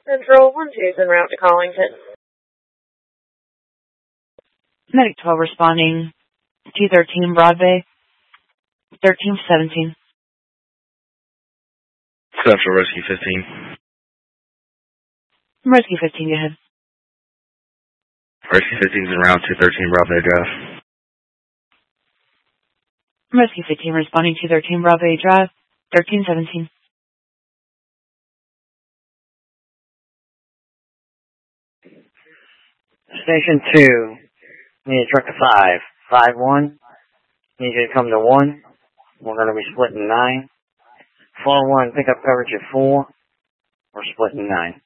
Central 1-2's en route to Collington. Medic 12 responding. T13 Broadway. 1317. Central Rescue 15. Rescue 15, go ahead. Rescue 15's en route to 13 Broadway Drive. Rescue 15 responding to 13 Broadway Drive. 1317. Station 2, need a truck to 5. 5-1, need you to come to 1. We're going to be splitting 9. 4-1, pick up coverage at 4. We're splitting 9.